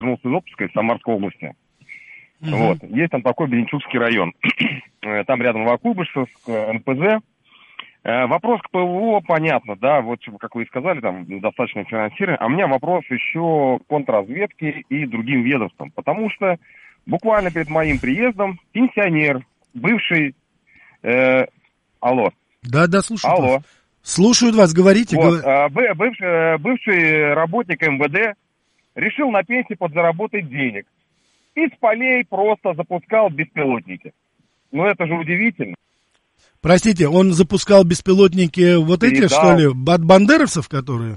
вернулся из отпуска из Самарской области. Вот. Есть там такой Беленчукский район. Там рядом Новокуйбышевск, НПЗ. Вопрос к ПВО, понятно, да, вот как вы и сказали, там недостаточно финансирования. А у меня вопрос еще к контрразведке и другим ведомствам. Потому что буквально перед моим приездом пенсионер, бывший... Алло. Да, слушаю Алло. вас. Слушают вас, говорите. Вот, бывший работник МВД решил на пенсии подзаработать денег. Из полей просто запускал беспилотники. Ну, это же удивительно. Простите, он запускал беспилотники вот эти, что ли, от бандеровцев, которые?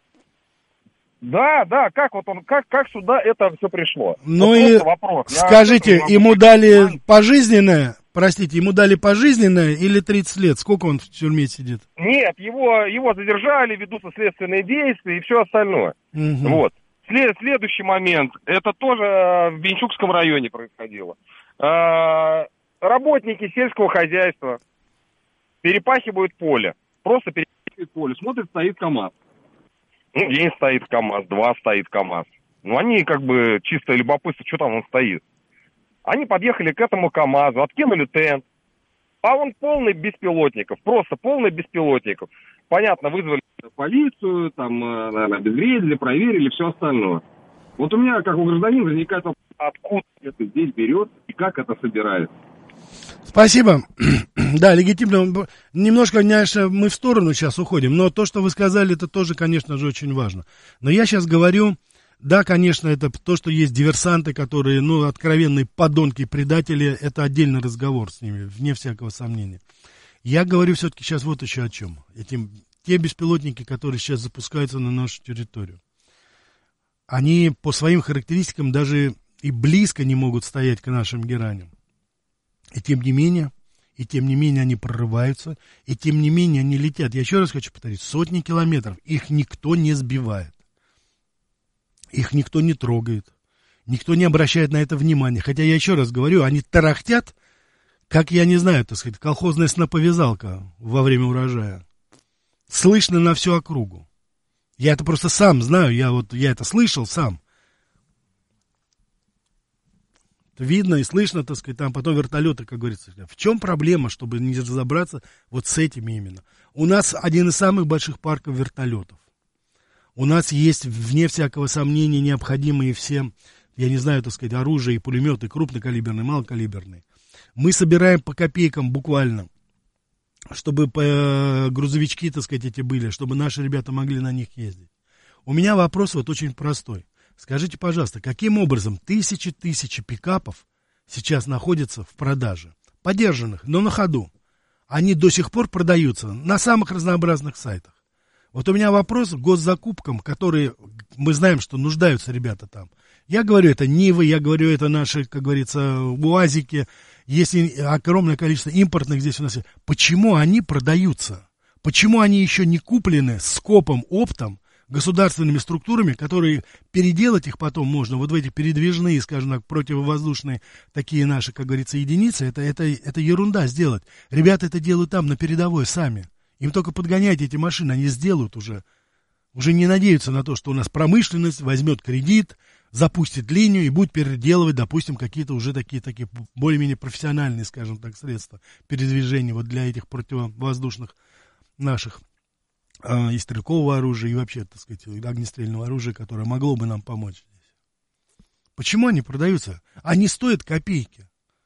Да, как сюда это все пришло? Ну вот и вопрос. скажите, ему дали пожизненное, ему дали пожизненное или 30 лет? Сколько он в тюрьме сидит? Нет, его задержали, ведутся следственные действия и все остальное. Угу. Вот. Следующий момент, это тоже в Беленчукском районе происходило. Работники сельского хозяйства перепахивают поле. Просто перепахивают поле. Смотрят, стоит КАМАЗ. Ну, день стоит КАМАЗ, 2 стоит КАМАЗ. Ну, они как бы чисто любопытство, что там он стоит. Они подъехали к этому КАМАЗу, откинули тент. А он полный беспилотников, просто полный беспилотников. Понятно, вызвали полицию, там, обезвредили, проверили, все остальное. Вот у меня, как у гражданина, возникает вопрос, откуда это здесь берет и как это собирается. Спасибо. Да, легитимно. Немножко, конечно, мы в сторону сейчас уходим, но то, что вы сказали, это тоже, конечно же, очень важно. Но я сейчас говорю, да, конечно, это то, что есть диверсанты, которые, откровенные подонки, предатели, это отдельный разговор с ними, вне всякого сомнения. Я говорю все-таки сейчас вот еще о чем. Те беспилотники, которые сейчас запускаются на нашу территорию, они по своим характеристикам даже и близко не могут стоять к нашим гераням. И тем не менее они прорываются, и тем не менее они летят. Я еще раз хочу повторить, сотни километров, их никто не сбивает. Их никто не трогает, никто не обращает на это внимания. Хотя я еще раз говорю, они тарахтят, как, я не знаю, так сказать, колхозная сноповязалка во время урожая. Слышно на всю округу. Я это просто сам знаю, я это слышал сам. Видно и слышно, так сказать, там потом вертолеты, как говорится. В чем проблема, чтобы не разобраться вот с этими именно? У нас один из самых больших парков вертолетов. У нас есть, вне всякого сомнения, необходимые все, я не знаю, так сказать, оружие и пулеметы, крупнокалиберные, малокалиберные. Мы собираем по копейкам буквально, чтобы грузовички, так сказать, эти были, чтобы наши ребята могли на них ездить. У меня вопрос вот очень простой. Скажите, пожалуйста, каким образом тысячи пикапов сейчас находятся в продаже? Подержанных, но на ходу. Они до сих пор продаются на самых разнообразных сайтах. Вот у меня вопрос к госзакупкам, которые, мы знаем, что нуждаются ребята там. Я говорю, это Нивы, я говорю, это наши, как говорится, УАЗики. Есть огромное количество импортных здесь у нас. Почему они продаются? Почему они еще не куплены скопом, оптом, государственными структурами, которые переделать их потом можно, вот в эти передвижные, скажем так, противовоздушные такие наши, как говорится, единицы, это ерунда сделать. Ребята это делают там, на передовой, сами. Им только подгоняйте эти машины, они сделают уже. Уже не надеются на то, что у нас промышленность возьмет кредит, запустит линию и будет переделывать, допустим, какие-то уже такие более-менее профессиональные, скажем так, средства передвижения вот для этих противовоздушных наших и стрелкового оружия, и вообще, так сказать, огнестрельного оружия, которое могло бы нам помочь здесь. Почему они продаются? Они стоят копейки.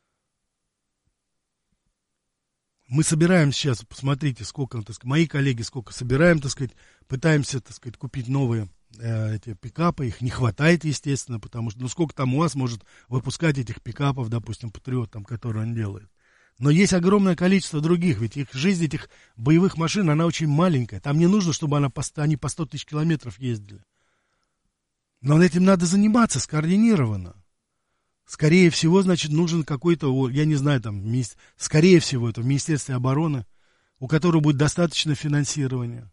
Мы собираем сейчас, посмотрите, сколько, так сказать, мои коллеги сколько собираем, так сказать, пытаемся, так сказать, купить новые эти пикапы, их не хватает, естественно, потому что, сколько там УАЗ может выпускать этих пикапов, допустим, Патриот, там, которые он делает. Но есть огромное количество других, ведь жизнь этих боевых машин, она очень маленькая. Там не нужно, чтобы они по 100 тысяч километров ездили. Но этим надо заниматься скоординированно. Скорее всего, значит, нужен какой-то, я не знаю, там, скорее всего, это в Министерстве обороны, у которого будет достаточно финансирования.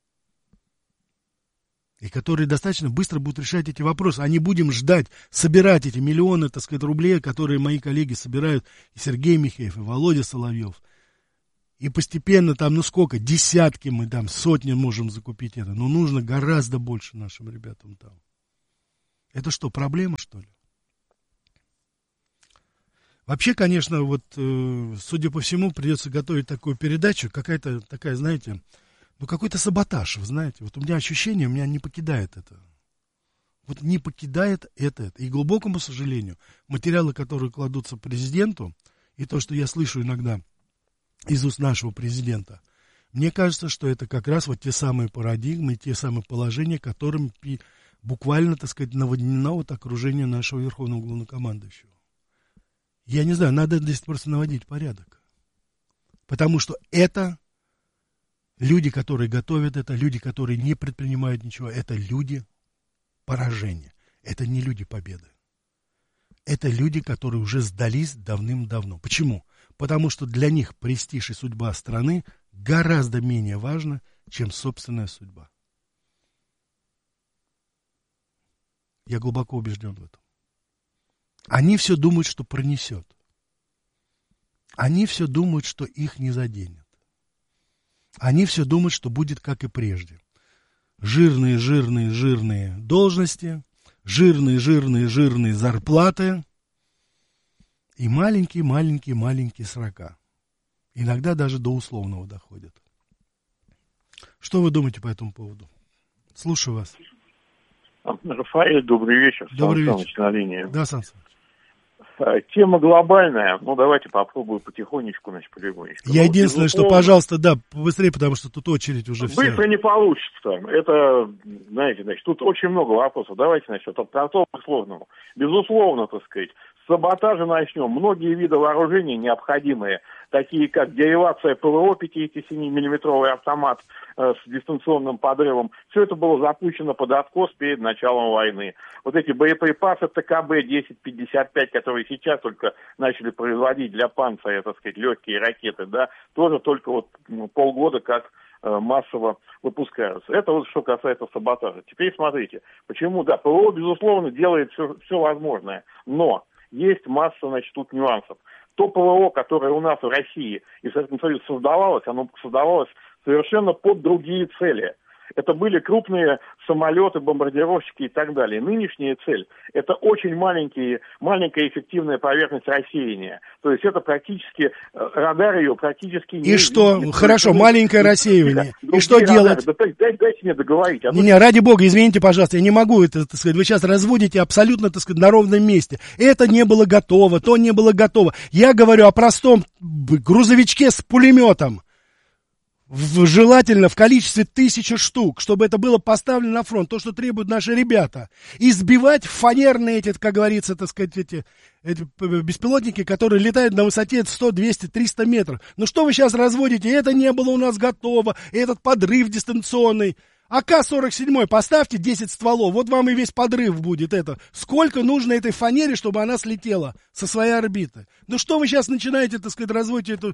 И которые достаточно быстро будут решать эти вопросы. А не будем ждать, собирать эти миллионы, так сказать, рублей, которые мои коллеги собирают, и Сергей Михеев, и Володя Соловьев. И постепенно там, сколько, десятки мы там, сотни можем закупить это. Но нужно гораздо больше нашим ребятам там. Это что, проблема, что ли? Вообще, конечно, вот, судя по всему, придется готовить такую передачу, какая-то такая, знаете, ну, какой-то саботаж, вы знаете. Вот у меня ощущение, меня не покидает это. Вот не покидает это. И, к глубокому сожалению, материалы, которые кладутся президенту, и то, что я слышу иногда из уст нашего президента, мне кажется, что это как раз вот те самые парадигмы, те самые положения, которым буквально, так сказать, наводнено вот окружение нашего верховного главнокомандующего. Я не знаю, надо здесь просто наводить порядок. Потому что это люди, которые готовят это, люди, которые не предпринимают ничего, это люди поражения. Это не люди победы. Это люди, которые уже сдались давным-давно. Почему? Потому что для них престиж и судьба страны гораздо менее важна, чем собственная судьба. Я глубоко убежден в этом. Они все думают, что пронесет. Они все думают, что их не заденет. Они все думают, что будет как и прежде. Жирные должности, жирные зарплаты и маленькие срока. Иногда даже до условного доходят. Что вы думаете по этому поводу? Слушаю вас. Рафаэль, добрый вечер. Добрый вечер. На линии. Да, Сан Саныч. Тема глобальная, давайте попробую потихонечку, полегонечку. Я единственное, что, пожалуйста, да, побыстрее, потому что тут очередь уже вся. Быстро не получится. Это, знаете, тут очень много вопросов. Давайте, от простого к сложному. Безусловно, так сказать, с саботажа начнем. Многие виды вооружений необходимые, такие как деривация ПВО, 57-миллиметровый автомат с дистанционным подрывом, все это было запущено под откос перед началом войны. Вот эти боеприпасы ТКБ-1055, которые сейчас только начали производить для панциря, так сказать, легкие ракеты, да, тоже только полгода как массово выпускаются. Это вот что касается саботажа. Теперь смотрите, почему, да, ПВО, безусловно, делает все возможное, но есть масса, тут нюансов. То ПВО, которое у нас в России и в Советском Союзе создавалось, оно создавалось совершенно под другие цели. Это были крупные самолеты, бомбардировщики и так далее. Нынешняя цель – это очень маленькая эффективная поверхность рассеяния. То есть это практически, радар ее практически не... И что? Хорошо, маленькое рассеивание. И что делать? Дайте мне договорить. Не, ради бога, извините, пожалуйста, я не могу это, так сказать, вы сейчас разводите абсолютно, так сказать, на ровном месте. Это не было готово, то не было готово. Я говорю о простом грузовичке с пулеметом. Желательно в количестве 1000 штук, чтобы это было поставлено на фронт, то, что требуют наши ребята. И сбивать фанерные эти, как говорится, так сказать, эти беспилотники, которые летают на высоте 100, 200, 300 метров. Ну что вы сейчас разводите? Это не было у нас готово, этот подрыв дистанционный. АК-47 поставьте 10 стволов, вот вам и весь подрыв будет это. Сколько нужно этой фанере, чтобы она слетела со своей орбиты? Ну что вы сейчас начинаете, так сказать, разводить эту,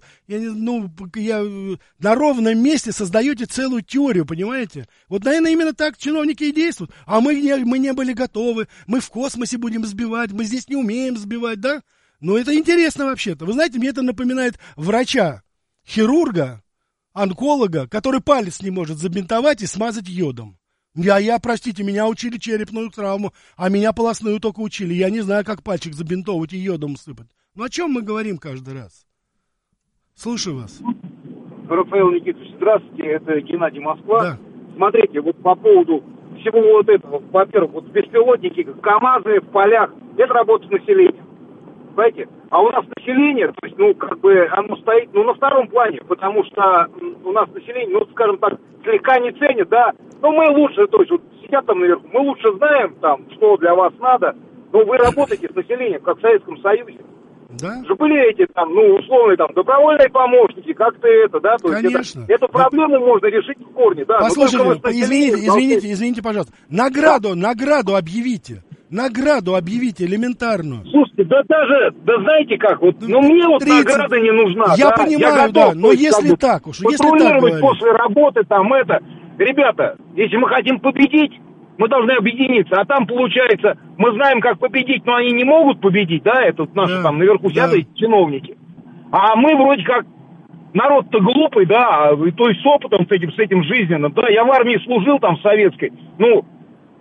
на ровном месте создаете целую теорию, понимаете? Вот, наверное, именно так чиновники и действуют. А мы не были готовы, мы в космосе будем сбивать, мы здесь не умеем сбивать, да? Ну это интересно вообще-то. Вы знаете, мне это напоминает врача, хирурга, онколога, который палец не может забинтовать и смазать йодом. Простите, меня учили черепную травму, а меня полостную только учили. Я не знаю, как пальчик забинтовывать и йодом сыпать. Ну о чем мы говорим каждый раз? Слушаю вас. Рафаэль Никитович, здравствуйте, это Геннадий, Москва. Да. Смотрите, вот по поводу всего вот этого, во-первых, вот беспилотники, КАМАЗы в полях, это работа с населением. Понимаете? А у нас население, то есть, оно стоит, на втором плане, потому что у нас население, скажем так, слегка не ценит, да. Но мы лучше, то есть, вот сидят там наверху, мы лучше знаем, что для вас надо, но вы работаете с населением, как в Советском Союзе. Да? Же были эти, условные, добровольные помощники, как-то это, да, то Конечно. есть, эту проблему можно решить в корне, да. Послушайте, извините, пожалуйста, награду объявите. Награду объявите элементарную. Слушайте, знаете как, мне 30... награда не нужна. Я понимаю, готов, но если так уж, патрулировать после работы, ребята, если мы хотим победить, мы должны объединиться, а там получается, мы знаем, как победить, но они не могут победить, да, это наши наверху сидят чиновники. А мы вроде как, народ-то глупый, да, то есть с опытом, с этим жизненным, да, я в армии служил в советской,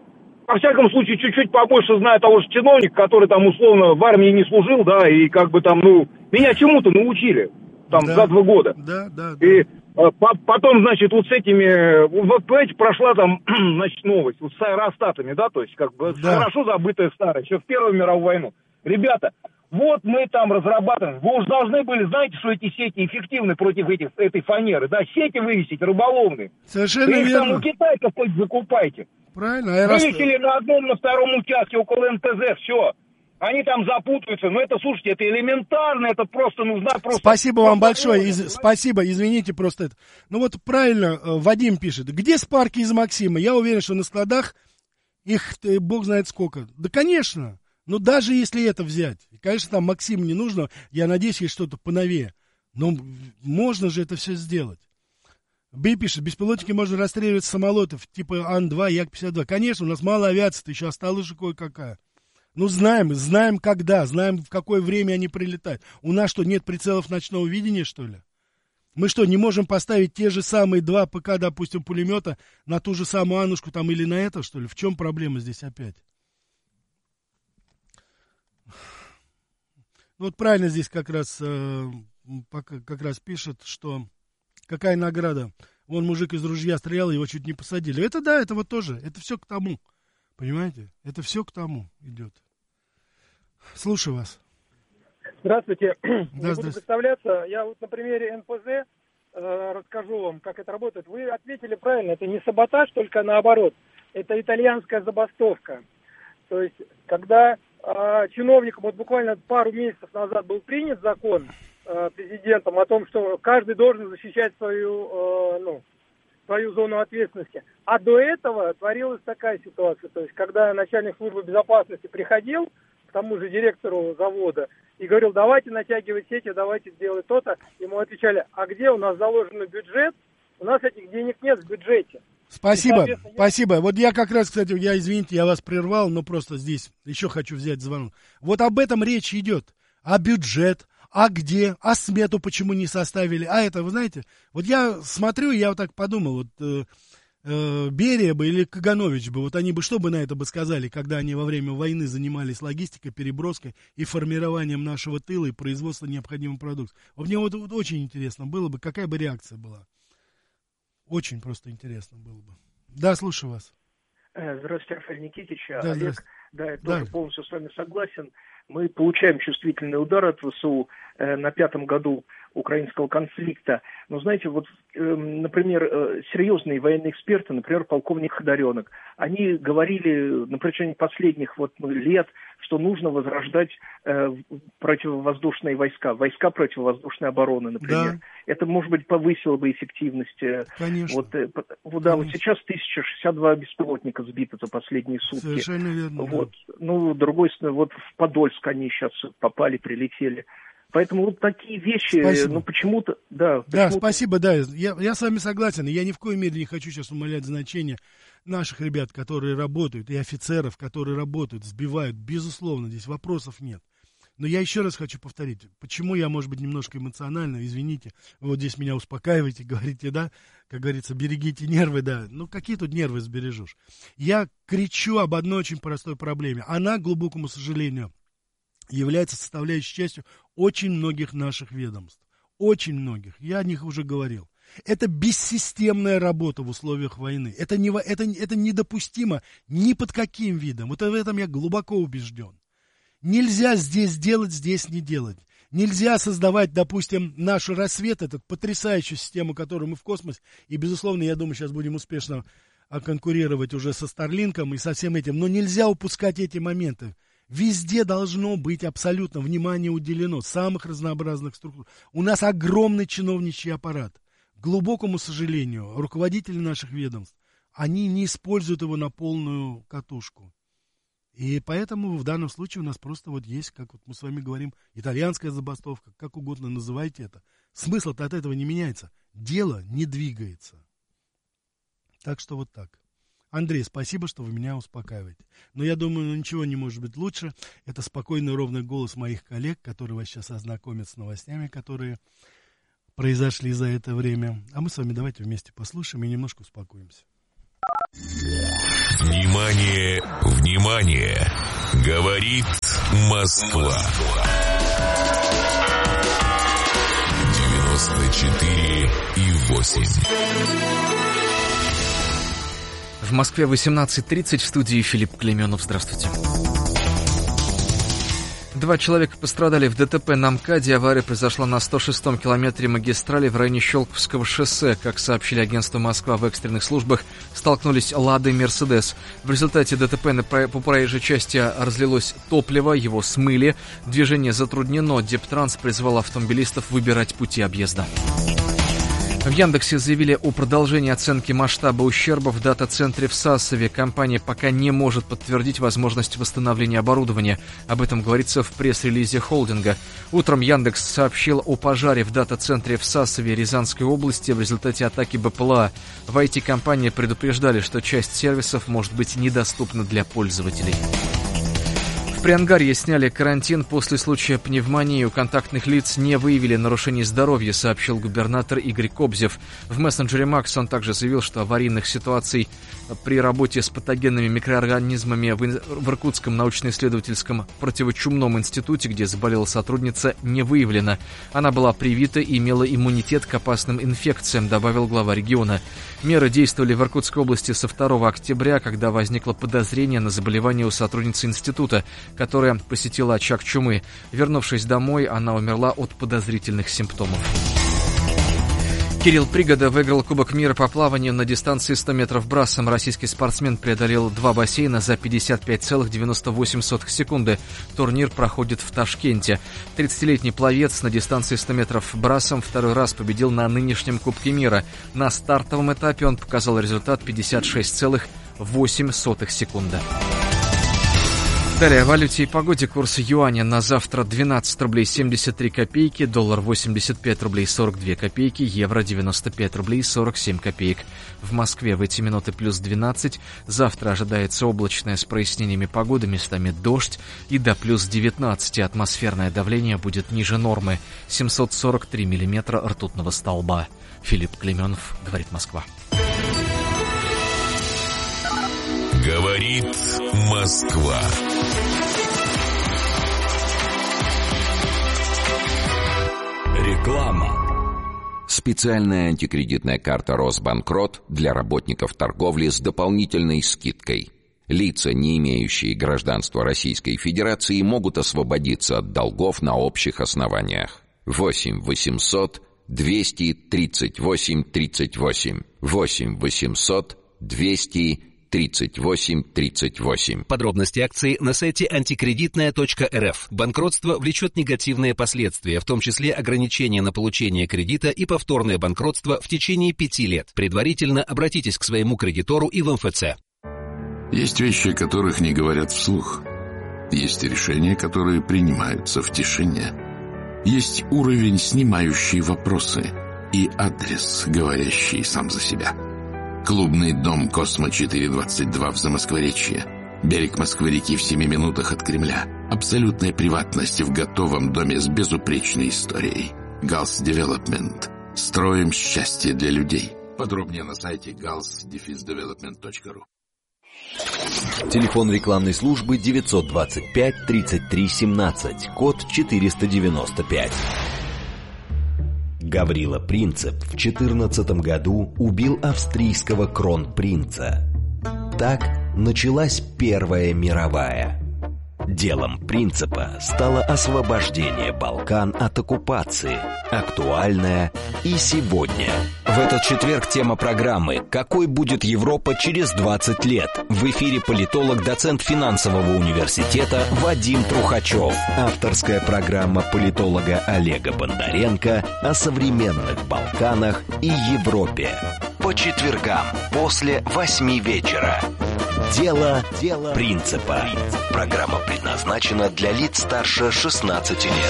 во всяком случае, чуть-чуть побольше знаю того же чиновника, который там условно в армии не служил, да, и как бы там, меня чему-то научили там за 2 года. Да. И потом, значит, вот с этими, вот, понимаете, прошла там, значит, новость вот с аэростатами, да, то есть как бы хорошо забытая старая, еще в Первую мировую войну. Ребята, вот мы там разрабатываем, вы уж должны были, знаете, что эти сети эффективны против этой фанеры, да, сети вывесить рыболовные. Совершенно вы их верно. там у китайцев хоть закупайте. Правильно. Вывесили на одном, на втором участке около МТЗ, все. Они там запутаются. Но это, слушайте, это элементарно, это просто нужна просто... Спасибо вам большое, спасибо, извините просто это. Ну вот правильно Вадим пишет, где спарки из Максима? Я уверен, что на складах их бог знает сколько. Да, конечно, но даже если это взять, конечно, там Максим не нужно, я надеюсь, есть что-то поновее, но можно же это все сделать. Б пишет, беспилотники можно расстреливать с самолетов типа Ан-2, Як-52. Конечно, у нас мало авиации, еще осталась же кое-какая. Ну, знаем когда, знаем в какое время они прилетают. У нас что, нет прицелов ночного видения, что ли? Мы что, не можем поставить те же самые 2 ПК, допустим, пулемета на ту же самую Аннушку там или на это, что ли? В чем проблема здесь опять? Вот правильно здесь как раз пишет, что какая награда. Вон мужик из ружья стрелял, его чуть не посадили. Это да, это вот тоже, это все к тому. Понимаете? Это все к тому идет. Слушаю вас. Здравствуйте. Да, Не буду представляться. Я вот на примере НПЗ расскажу вам, как это работает. Вы ответили правильно. Это не саботаж, только наоборот. Это итальянская забастовка. То есть, когда чиновникам, вот буквально пару месяцев назад был принят закон президентом о том, что каждый должен защищать свою зону ответственности. А до этого творилась такая ситуация. То есть, когда начальник службы безопасности приходил к тому же директору завода и говорил, давайте натягивать сети, давайте сделать то-то, ему отвечали, а где у нас заложен бюджет? У нас этих денег нет в бюджете. Спасибо, спасибо. Вот я как раз, кстати, извините, я вас прервал, но просто здесь еще хочу взять звонок. Вот об этом речь идет. А бюджет, а где, а смету почему не составили, а это, вы знаете, вот я смотрю, я вот так подумал, вот Берия бы или Каганович бы, вот они бы что бы на это бы сказали, когда они во время войны занимались логистикой, переброской и формированием нашего тыла и производством необходимых продуктов. Вот мне вот очень интересно было бы, какая бы реакция была. Очень просто интересно было бы. Да, слушаю вас. Здравствуйте, Рафаэль Никитич. Да, Олег, да, я тоже полностью с вами согласен. Мы получаем чувствительный удар от ВСУ на 5-м году украинского конфликта. Но знаете, вот, например, серьезные военные эксперты, например, полковник Ходоренок, они говорили на протяжении последних лет, что нужно возрождать противовоздушные войска противовоздушной обороны, например. Да. Это, может быть, повысило бы эффективность. Конечно. Вот сейчас 1062 беспилотника сбито за последние сутки. Совершенно верно. Вот. Ну, другой стороны, вот в Подольск они сейчас попали, прилетели. Поэтому вот такие вещи, спасибо. Почему-то... Да, спасибо, да, я с вами согласен, я ни в коей мере не хочу сейчас умалять значение наших ребят, которые работают, и офицеров, которые работают, сбивают, безусловно, здесь вопросов нет. Но я еще раз хочу повторить, почему я, может быть, немножко эмоционально, извините, вы вот здесь меня успокаиваете, говорите, да, как говорится, берегите нервы, да, ну какие тут нервы сбережешь? Я кричу об одной очень простой проблеме, она, к глубокому сожалению, является составляющей частью очень многих наших ведомств. Очень многих. Я о них уже говорил. Это бессистемная работа в условиях войны. Это недопустимо ни под каким видом. Вот в этом я глубоко убежден. Нельзя здесь делать, здесь не делать. Нельзя создавать, допустим, наш рассвет, эту потрясающую систему, которую мы в космосе, и, безусловно, я думаю, сейчас будем успешно конкурировать уже со Старлинком и со всем этим, но нельзя упускать эти моменты. Везде должно быть абсолютно внимание уделено самых разнообразных структур. У нас огромный чиновничий аппарат. К глубокому сожалению, руководители наших ведомств, они не используют его на полную катушку. И поэтому в данном случае у нас просто вот есть, как вот мы с вами говорим, итальянская забастовка, как угодно называйте это. Смысл-то от этого не меняется. Дело не двигается. Так что вот так. Андрей, спасибо, что вы меня успокаиваете. Но я думаю, ничего не может быть лучше. Это спокойный, ровный голос моих коллег, которые вас сейчас ознакомят с новостями, которые произошли за это время. А мы с вами давайте вместе послушаем и немножко успокоимся. Внимание, внимание! Говорит Москва. 94,8. В Москве 18:30, в студии Филипп Клейменов. Здравствуйте. 2 человека пострадали в ДТП на МКАДе. Авария произошла на 106-м километре магистрали в районе Щелковского шоссе. Как сообщили агентство «Москва», в экстренных службах столкнулись «Лада» и «Мерседес». В результате ДТП по проезжей части разлилось топливо, его смыли. Движение затруднено. Дептранс призвал автомобилистов выбирать пути объезда. В Яндексе заявили о продолжении оценки масштаба ущерба в дата-центре в Сасове. Компания пока не может подтвердить возможность восстановления оборудования. Об этом говорится в пресс-релизе холдинга. Утром Яндекс сообщил о пожаре в дата-центре в Сасове Рязанской области в результате атаки БПЛА. В IT-компании предупреждали, что часть сервисов может быть недоступна для пользователей. В Приангарье сняли карантин после случая пневмонии. У контактных лиц не выявили нарушений здоровья, сообщил губернатор Игорь Кобзев. В мессенджере Макс он также заявил, что аварийных ситуаций при работе с патогенными микроорганизмами в Иркутском научно-исследовательском противочумном институте, где заболела сотрудница, не выявлено. Она была привита и имела иммунитет к опасным инфекциям, добавил глава региона. Меры действовали в Иркутской области со 2 октября, когда возникло подозрение на заболевание у сотрудницы института, которая посетила очаг чумы. Вернувшись домой, она умерла от подозрительных симптомов. Кирилл Пригода выиграл Кубок мира по плаванию на дистанции 100 метров брасом. Российский спортсмен преодолел 2 бассейна за 55,98 секунды. Турнир проходит в Ташкенте. 30-летний пловец на дистанции 100 метров брасом второй раз победил на нынешнем Кубке мира. На стартовом этапе он показал результат 56,08 секунды. Далее о валюте и погоде. Курс юаня на завтра 12 рублей 73 копейки, доллар 85 рублей 42 копейки, евро 95 рублей 47 копеек. В Москве в эти минуты плюс 12. Завтра ожидается облачная с прояснениями погоды, местами дождь, и до плюс 19 атмосферное давление будет ниже нормы. 743 миллиметра ртутного столба. Филипп Клейменов, говорит Москва. Говорит Москва. Реклама. Специальная антикредитная карта «Росбанкрот» для работников торговли с дополнительной скидкой. Лица, не имеющие гражданства Российской Федерации, могут освободиться от долгов на общих основаниях. 8 800 238 38. 8 800 238. Подробности акции на сайте антикредитная.рф. Банкротство влечет негативные последствия, в том числе ограничение на получение кредита и повторное банкротство в течение 5 лет. Предварительно обратитесь к своему кредитору и в МФЦ. Есть вещи, о которых не говорят вслух. Есть решения, которые принимаются в тишине. Есть уровень, снимающий вопросы, и адрес, говорящий сам за себя. Клубный дом «Космо-422» в Замоскворечье. Берег Москвы-реки в 7 минутах от Кремля. Абсолютная приватность в готовом доме с безупречной историей. Галс Девелопмент. Строим счастье для людей. Подробнее на сайте gals-development.ru. Телефон рекламной службы 925 33 17, код 495. Гаврила Принцип в 14 году убил австрийского кронпринца. Так началась Первая мировая. Делом Принципа стало освобождение Балкан от оккупации, актуальное и сегодня. В этот четверг тема программы «Какой будет Европа через 20 лет?» В эфире политолог, доцент финансового университета Вадим Трухачев. Авторская программа политолога Олега Бондаренко о современных Балканах и Европе. По четвергам после 8 вечера. Дело Принципа. Программа предназначена для лиц старше 16 лет.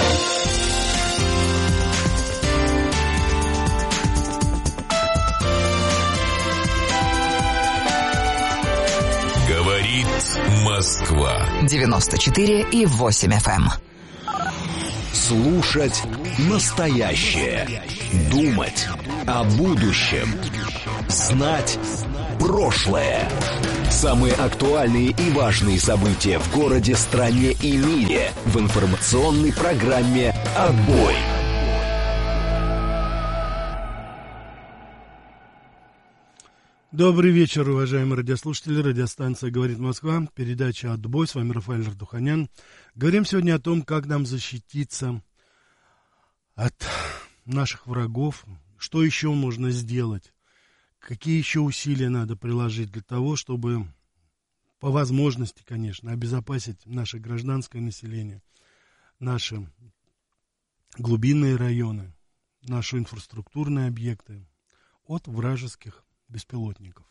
Говорит Москва. 94,8 FM. Слушать настоящее. Думать о будущем. Знать прошлое. Самые актуальные и важные события в городе, стране и мире в информационной программе «Отбой». Добрый вечер, уважаемые радиослушатели. Радиостанция «Говорит Москва». Передача «Отбой». С вами Рафаэль Ардуханян. Говорим сегодня о том, как нам защититься от наших врагов. Что еще можно сделать? Какие еще усилия надо приложить для того, чтобы, по возможности, конечно, обезопасить наше гражданское население, наши глубинные районы, наши инфраструктурные объекты от вражеских беспилотников.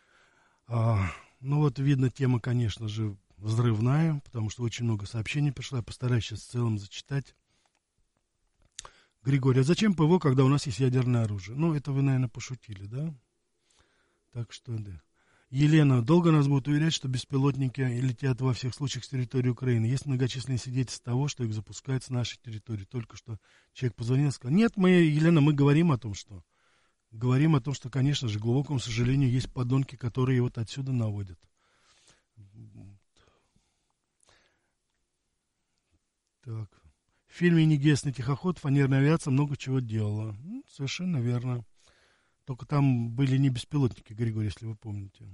Ну вот, видно, тема, конечно же, взрывная, потому что очень много сообщений пришло. Я постараюсь сейчас в целом зачитать. Григорий, а зачем ПВО, когда у нас есть ядерное оружие? Ну, это вы, наверное, пошутили, да? Так что, да. Елена, долго нас будут уверять, что беспилотники летят во всех случаях с территории Украины? Есть многочисленные свидетельства того, что их запускают с нашей территории. Только что человек позвонил и сказал, нет, Елена, мы говорим о том, что, конечно же, к глубокому сожалению, есть подонки, которые вот отсюда наводят. Так. В фильме «Негесный тихоход» фанерная авиация много чего делала. Совершенно верно. Только там были не беспилотники, Григорий, если вы помните.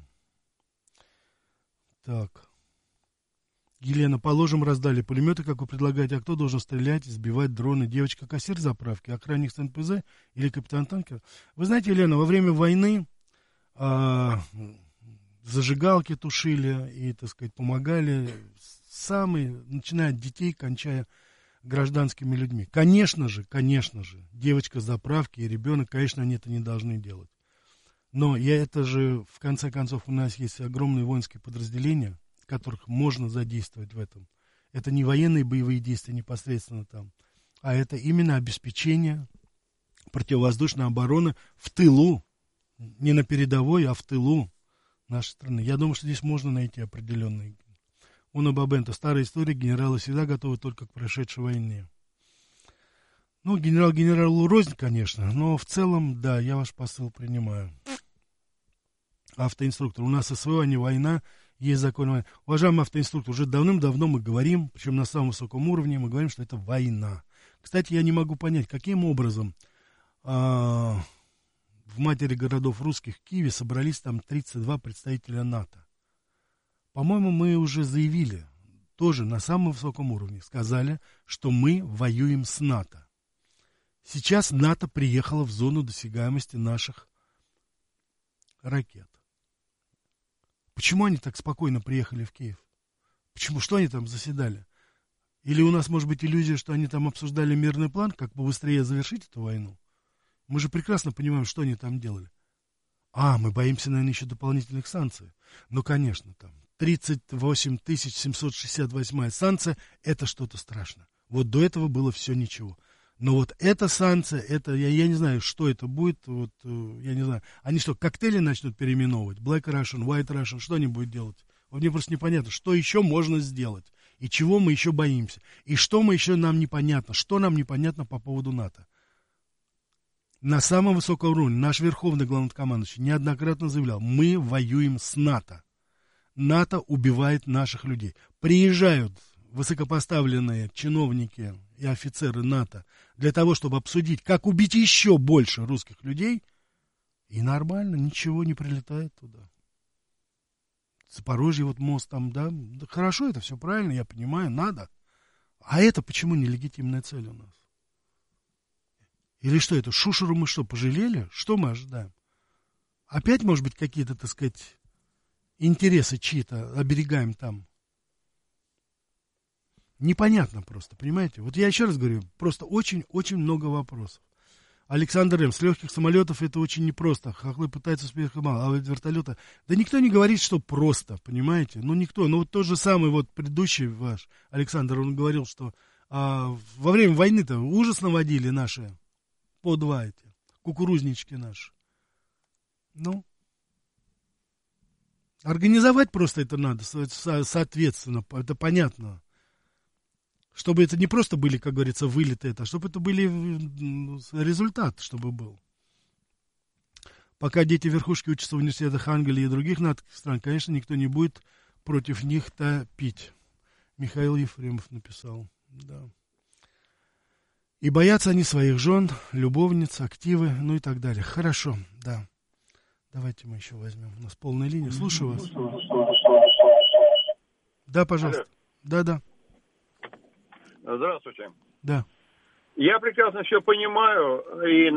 Так. Елена, положим, раздали пулеметы, как вы предлагаете, а кто должен стрелять, сбивать дроны? Девочка-кассир заправки, охранник с НПЗ или капитан танкера? Вы знаете, Елена, во время войны зажигалки тушили и, так сказать, помогали самые, начиная от детей, кончая гражданскими людьми. Конечно же, девочка заправки и ребенок, конечно, они это не должны делать. Но это же, в конце концов, у нас есть огромные воинские подразделения, которых можно задействовать в этом. Это не военные боевые действия непосредственно там, а это именно обеспечение противовоздушной обороны в тылу, не на передовой, а в тылу нашей страны. Я думаю, что здесь можно найти определенные. Уна Бабента, старая история, генералы всегда готовы только к прошедшей войне. Ну, генералу рознь, конечно, но в целом, да, я ваш посыл принимаю. Автоинструктор, у нас СВО, а не война, есть закон войны. Уважаемый автоинструктор, уже давным-давно мы говорим, причем на самом высоком уровне, мы говорим, что это война. Кстати, я не могу понять, каким образом в матери городов русских в Киеве собрались там 32 представителя НАТО. По-моему, мы уже заявили, тоже на самом высоком уровне, сказали, что мы воюем с НАТО. Сейчас НАТО приехало в зону досягаемости наших ракет. Почему они так спокойно приехали в Киев? Почему? Что они там заседали? Или у нас может быть иллюзия, что они там обсуждали мирный план, как побыстрее завершить эту войну? Мы же прекрасно понимаем, что они там делали. Мы боимся, наверное, еще дополнительных санкций. Ну, конечно, там 38 768 санкция, это что-то страшное. Вот до этого было все ничего. Но вот эта санкция, это, я не знаю, что это будет, вот, я не знаю. Они что, коктейли начнут переименовывать? Black Russian, White Russian, что они будут делать? Вот мне просто непонятно, что еще можно сделать, и чего мы еще боимся, и что мы еще нам непонятно, что нам непонятно по поводу НАТО. На самом высоком уровне наш верховный главнокомандующий неоднократно заявлял, мы воюем с НАТО. НАТО убивает наших людей. Приезжают высокопоставленные чиновники и офицеры НАТО для того, чтобы обсудить, как убить еще больше русских людей, и нормально, ничего не прилетает туда. Запорожье, вот мост там, да, хорошо, это все правильно, я понимаю, надо. А это почему нелегитимная цель у нас? Или что это, Шушеру мы что, пожалели? Что мы ожидаем? Опять, может быть, какие-то, так сказать, интересы чьи-то оберегаем там? Непонятно просто, понимаете? Вот я еще раз говорю, просто очень-очень много вопросов. Александр М. С легких самолетов это очень непросто. Хохлы пытаются успех мало, а вот вертолета... Да никто не говорит, что просто, понимаете? Ну, никто. Ну, вот тот же самый вот предыдущий ваш Александр, он говорил, что во время войны-то ужас наводили наши по два эти кукурузнички наши. Ну, организовать просто это надо, соответственно, это понятно. Чтобы это не просто были, как говорится, вылеты, а чтобы это были результаты, чтобы был. Пока дети верхушки учатся в университетах Англии и других натовских стран, конечно, никто не будет против них топить. Михаил Ефремов написал. Да. И боятся они своих жен, любовниц, активы, ну и так далее. Хорошо, да. Давайте мы еще возьмем. У нас полная линия. Слушаю вас. Да, пожалуйста. Да. Здравствуйте. Да. Я прекрасно все понимаю и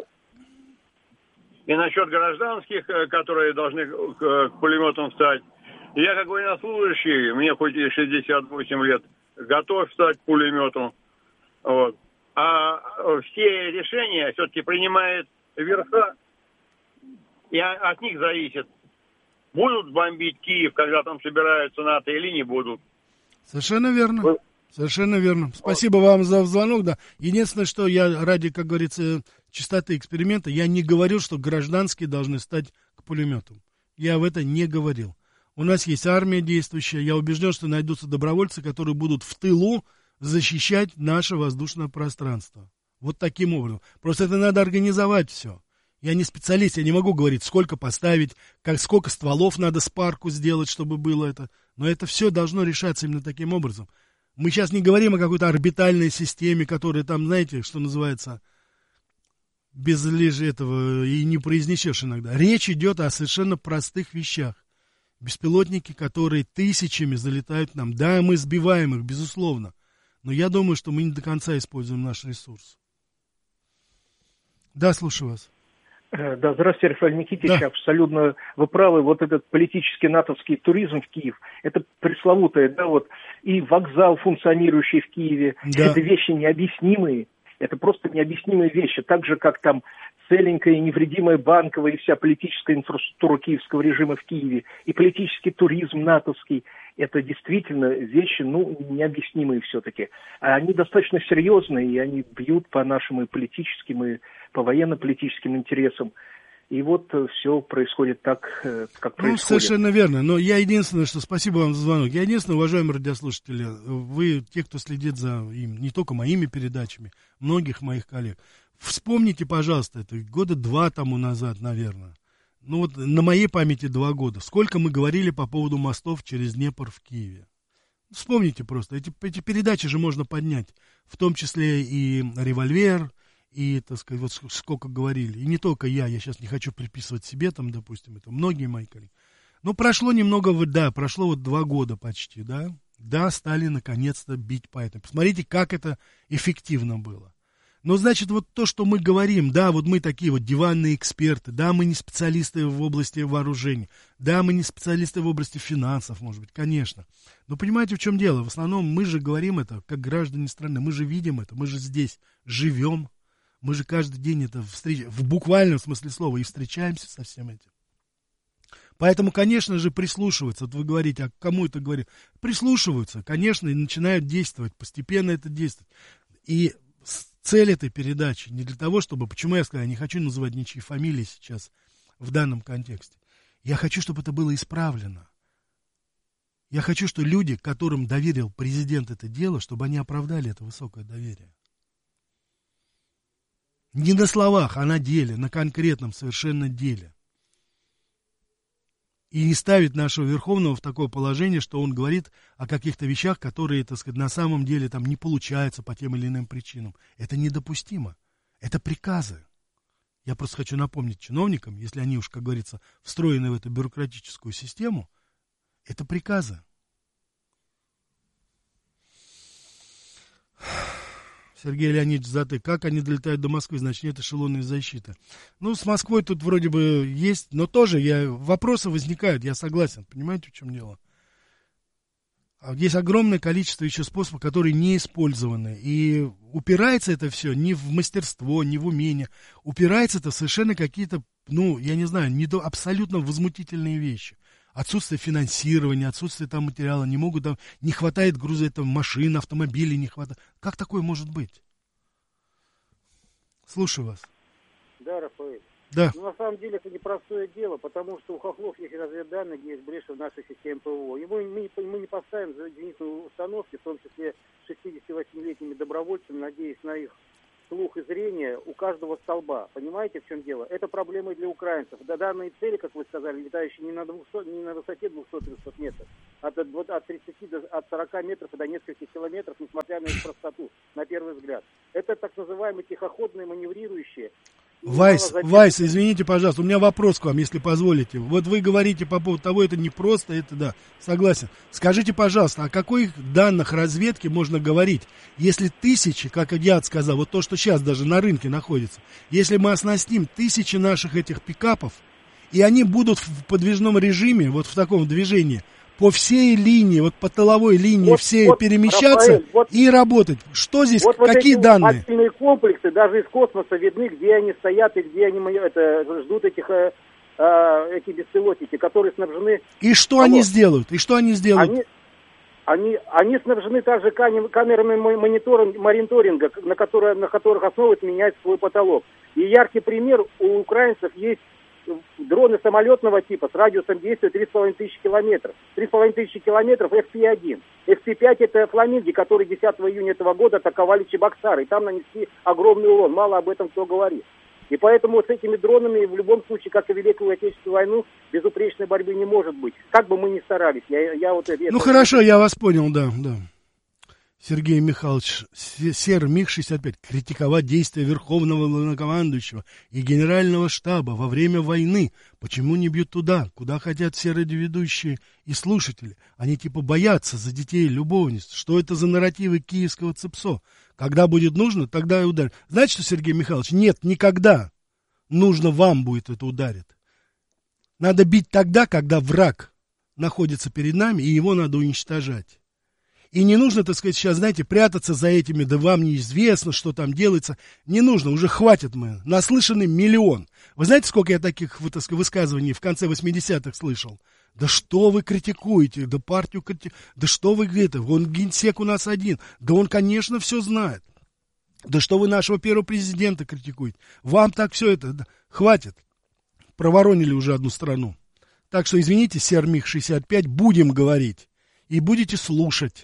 насчет гражданских, которые должны к пулеметам встать. Я, как военнослужащий, мне хоть и 68 лет, готов встать к пулемету. Вот. А все решения все-таки принимает верха, и от них зависит, будут бомбить Киев, когда там собираются НАТО, или не будут. Совершенно верно. Совершенно верно. Спасибо вам за звонок, да. Единственное, что я ради, как говорится, чистоты эксперимента, я не говорил, что гражданские должны стать к пулеметам. Я в это не говорил. У нас есть армия действующая. Я убежден, что найдутся добровольцы, которые будут в тылу защищать наше воздушное пространство. Вот таким образом. Просто это надо организовать все. Я не специалист, я не могу говорить, сколько поставить, сколько стволов надо с парку сделать, чтобы было это. Но это все должно решаться именно таким образом. Мы сейчас не говорим о какой-то орбитальной системе, которая там, знаете, что называется, без этого и не произнесешь иногда. Речь идет о совершенно простых вещах. Беспилотники, которые тысячами залетают к нам. Да, мы сбиваем их, безусловно. Но я думаю, что мы не до конца используем наш ресурс. Да, слушаю вас. Да, здравствуйте, Рафаэль Никитич, да. Абсолютно вы правы. Вот этот политический натовский туризм в Киев, это пресловутое, да, вот, и вокзал, функционирующий в Киеве, да. Это вещи необъяснимые, это просто необъяснимые вещи, так же, как там целенькая и невредимая банковая и вся политическая инфраструктура киевского режима в Киеве, и политический туризм натовский, это действительно вещи, необъяснимые все-таки. А они достаточно серьезные, и они бьют по нашим и политическим, и по военно-политическим интересам. И вот все происходит так, как происходит. Совершенно верно. Но я единственное, что... Спасибо вам за звонок. Я единственное, уважаемые радиослушатели, вы, те, кто следит за им, не только моими передачами, многих моих коллег, вспомните, пожалуйста, это года 2 тому назад, наверное. На моей памяти 2 года. Сколько мы говорили по поводу мостов через Днепр в Киеве. Вспомните просто. Эти передачи же можно поднять. В том числе и «Револьвер», и, так сказать, вот сколько говорили. И не только я сейчас не хочу приписывать себе, там, допустим, это многие мои коллеги. Но прошло немного, прошло 2 года почти, да. Да, стали наконец-то бить по этому. Посмотрите, как это эффективно было. Но, значит, вот то, что мы говорим, да, вот мы такие вот диванные эксперты, да, мы не специалисты в области вооружений, да, мы не специалисты в области финансов, может быть, конечно. Но понимаете, в чем дело? В основном мы же говорим это, как граждане страны, мы же видим это, мы же здесь живем, мы же каждый день это в буквальном смысле слова и встречаемся со всем этим. Поэтому, конечно же, прислушиваются. Вот вы говорите, а кому это говорит? Прислушиваются, конечно, и начинают действовать, постепенно это действует. И цель этой передачи не для того, чтобы... Почему я сказал, я не хочу называть ничьи фамилии сейчас в данном контексте. Я хочу, чтобы это было исправлено. Я хочу, чтобы люди, которым доверил президент это дело, чтобы они оправдали это высокое доверие. Не на словах, а на деле, на конкретном совершенно деле. И не ставить нашего Верховного в такое положение, что он говорит о каких-то вещах, которые, так сказать, на самом деле там не получаются по тем или иным причинам. Это недопустимо. Это приказы. Я просто хочу напомнить чиновникам, если они уж, как говорится, встроены в эту бюрократическую систему, это приказы. Сергей Леонидович Затык. Как они долетают до Москвы, значит, нет эшелонной защиты. С Москвой тут вроде бы есть, но тоже вопросы возникают, я согласен. Понимаете, в чем дело? Есть огромное количество еще способов, которые не использованы. И упирается это все не в мастерство, не в умение. Упирается это в совершенно какие-то, я не знаю, абсолютно возмутительные вещи. Отсутствие финансирования, отсутствие там материала, не хватает груза, машин, автомобилей не хватает. Как такое может быть? Слушаю вас. Да, Рафаэль. Да. На самом деле это непростое дело, потому что у хохлов есть разведданные, где есть бреши в нашей системе ПВО. И мы не поставим за зенитные установки, в том числе 68-летними добровольцами, надеясь на их слух и зрение у каждого столба. Понимаете, в чем дело? Это проблема и для украинцев. До данной цели, как вы сказали, летающие не на высоте 200-300 метров, от 30 от 40 метров до нескольких километров, несмотря на их простоту, на первый взгляд. Это так называемые тихоходные, маневрирующие. Вайс, извините, пожалуйста, у меня вопрос к вам, если позволите. Вот вы говорите по поводу того, это не просто, это да, согласен. Скажите, пожалуйста, о каких данных разведки можно говорить, если тысячи, как я сказал, вот то, что сейчас даже на рынке находится, если мы оснастим тысячи наших этих пикапов, и они будут в подвижном режиме, вот в таком движении, по всей линии, вот по тыловой линии всей перемещаться, Рафаэль, и работать. Что здесь, какие данные? Мобильные комплексы даже из космоса видны, где они стоят и где они ждут эти беспилотники, которые снабжены... И что они сделают? Они снабжены также камерами мониторинга, на которых основывается меняется свой потолок. И яркий пример, у украинцев есть дроны самолетного типа с радиусом действия 3500 километров. 3500 километров FP-1. FP-5 это фламинги, которые 10 июня этого года атаковали Чебоксары. И там нанесли огромный урон. Мало об этом кто говорит. И поэтому с этими дронами в любом случае, как и Великую Отечественную войну, безупречной борьбы не может быть. Как бы мы ни старались. Хорошо, я вас понял, да. Сергей Михайлович, СЕР-МиГ-65, критиковать действия Верховного Главнокомандующего и Генерального штаба во время войны. Почему не бьют туда, куда хотят все радиоведущие и слушатели? Они типа боятся за детей и любовниц. Что это за нарративы киевского ЦИПСО? Когда будет нужно, тогда и ударит. Знаете что, Сергей Михайлович? Нет, никогда. Нужно вам будет это ударить. Надо бить тогда, когда враг находится перед нами, и его надо уничтожать. И не нужно, так сказать, сейчас, знаете, прятаться за этими, да вам неизвестно, что там делается. Не нужно, уже хватит мы. Наслышаны миллион. Вы знаете, сколько я таких высказываний в конце 80-х слышал? Да что вы критикуете? Да партию критикуете? Да что вы это? Он генсек у нас один. Да он, конечно, все знает. Да что вы нашего первого президента критикуете? Вам так все это... Да, хватит. Проворонили уже одну страну. Так что, извините, СЕР-МиГ-65, будем говорить. И будете слушать.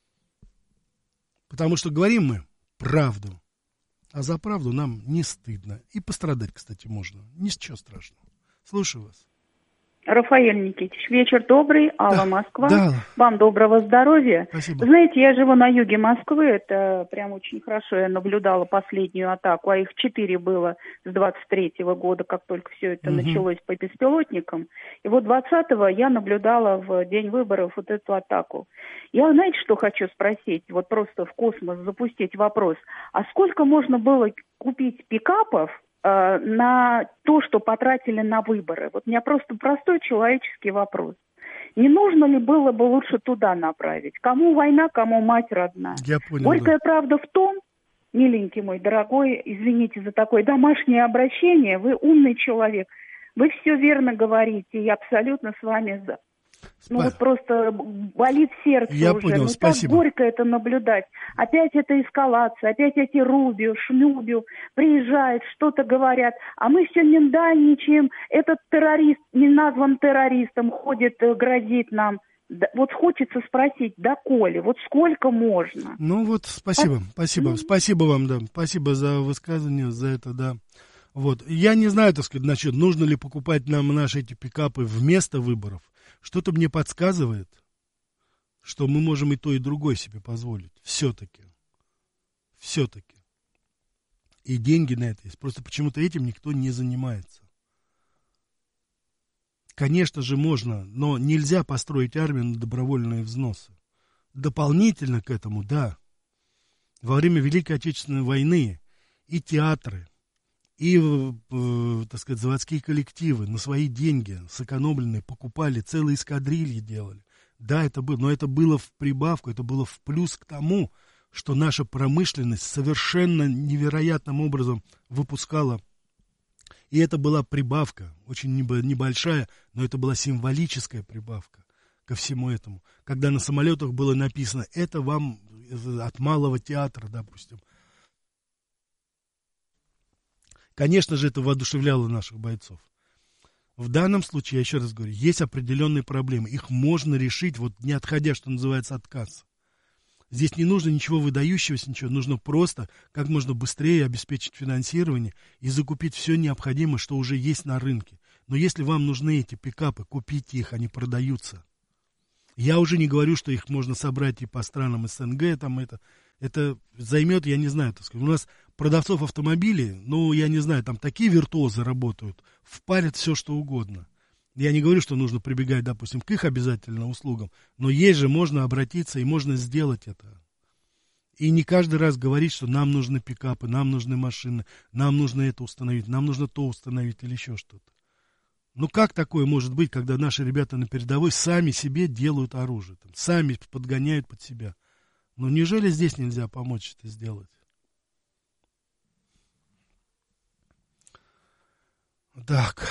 Потому что говорим мы правду. А за правду нам не стыдно. И пострадать, кстати, можно. Ничего страшного. Слушаю вас. Рафаэль Никитич, вечер добрый, Алла, Москва. Да. Вам доброго здоровья. Спасибо. Знаете, я живу на юге Москвы, это прям очень хорошо. Я наблюдала последнюю атаку, а их 4 было с 23-го года, как только все это началось по беспилотникам. И вот 20-го я наблюдала в день выборов вот эту атаку. Я, знаете, что хочу спросить? Вот просто в космос запустить вопрос. А сколько можно было купить пикапов на то, что потратили на выборы? Вот у меня просто простой человеческий вопрос. Не нужно ли было бы лучше туда направить? Кому война, кому мать родна? Я понял, Горькая правда в том, миленький мой дорогой, извините за такое домашнее обращение, вы умный человек, вы все верно говорите, я абсолютно с вами за. Ну вот просто болит сердце я уже. Понял, спасибо. Так горько это наблюдать. Опять это эскалация, опять эти Рубио, Шмюбио приезжают, что-то говорят, а мы все миндальничаем. Этот террорист, не назван террористом, ходит, грозит нам. Вот хочется спросить, доколе, вот сколько можно? Ну вот, спасибо вам, да, спасибо за высказывание, за это, да. Вот, я не знаю, так сказать, насчет, нужно ли покупать нам наши эти пикапы вместо выборов. Что-то мне подсказывает, что мы можем и то, и другое себе позволить. Все-таки. И деньги на это есть. Просто почему-то этим никто не занимается. Конечно же, можно, но нельзя построить армию на добровольные взносы. Дополнительно к этому, да, во время Великой Отечественной войны и театры, и, так сказать, заводские коллективы на свои деньги сэкономленные покупали, целые эскадрильи делали. Да, это было, но это было в прибавку, это было в плюс к тому, что наша промышленность совершенно невероятным образом выпускала. И это была прибавка, очень небольшая, но это была символическая прибавка ко всему этому. Когда на самолетах было написано, это вам от Малого театра, допустим. Конечно же, это воодушевляло наших бойцов. В данном случае, я еще раз говорю, есть определенные проблемы. Их можно решить, вот не отходя, что называется, от кассы. Здесь не нужно ничего выдающегося, ничего. Нужно просто как можно быстрее обеспечить финансирование и закупить все необходимое, что уже есть на рынке. Но если вам нужны эти пикапы, купите их, они продаются. Я уже не говорю, что их можно собрать и по странам СНГ, там это займет, я не знаю, так сказать. У нас продавцов автомобилей, ну, я не знаю, там такие виртуозы работают, впарят все, что угодно. Я не говорю, что нужно прибегать, допустим, к их обязательным услугам, но есть же, можно обратиться и можно сделать это. И не каждый раз говорить, что нам нужны пикапы, нам нужны машины, нам нужно это установить, нам нужно то установить или еще что-то. Ну как такое может быть, когда наши ребята на передовой сами себе делают оружие, там, сами подгоняют под себя? Ну неужели здесь нельзя помочь это сделать? Так.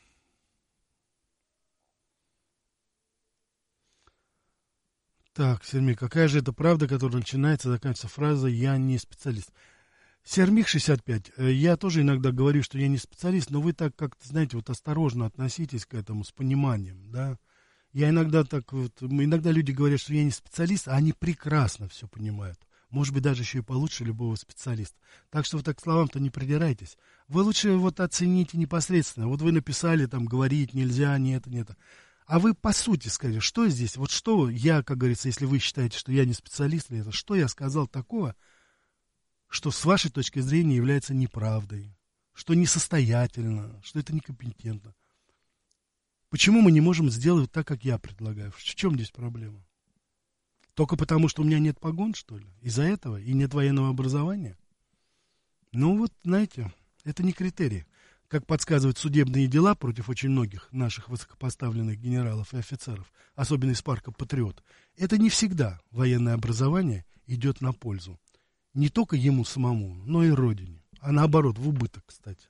Так, Сермик, какая же это правда, которая начинается и заканчивается фразой «я не специалист»? Сермик 65, я тоже иногда говорю, что я не специалист, но вы так как-то, знаете, вот осторожно относитесь к этому с пониманием, да? Я иногда так вот, иногда люди говорят, что я не специалист, а они прекрасно все понимают. Может быть, даже еще и получше любого специалиста. Так что вы так к словам-то не придирайтесь. Вы лучше вот оцените непосредственно. Вот вы написали, там, говорить нельзя, не это, не это. А вы по сути скажите, что здесь, вот что я, как говорится, если вы считаете, что я не специалист, или это, что я сказал такого, что с вашей точки зрения является неправдой, что несостоятельно, что это некомпетентно. Почему мы не можем сделать так, как я предлагаю? В чем здесь проблема? Только потому, что у меня нет погон, что ли? Из-за этого? И нет военного образования? Ну вот, знаете, это не критерий. Как подсказывают судебные дела против очень многих наших высокопоставленных генералов и офицеров, особенно из парка «Патриот», это не всегда военное образование идет на пользу. Не только ему самому, но и родине. А наоборот, в убыток, кстати.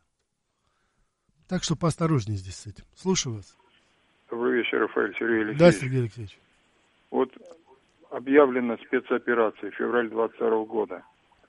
Так что поосторожнее здесь с этим. Слушаю вас. Добрый вечер, Рафаэль, Сергей Алексеевич. Да, Сергей Алексеевич. Вот объявлена спецоперация февраль 22 года.